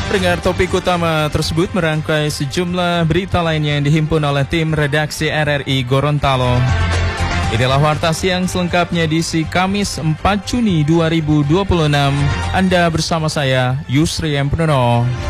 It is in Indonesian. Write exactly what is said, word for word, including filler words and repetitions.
Pendengar, topik utama tersebut merangkai sejumlah berita lainnya yang dihimpun oleh tim redaksi R R I Gorontalo. Inilah Warta Siang selengkapnya di si Kamis empat Juni dua ribu dua puluh enam. Anda bersama saya, Yusri M. Penono.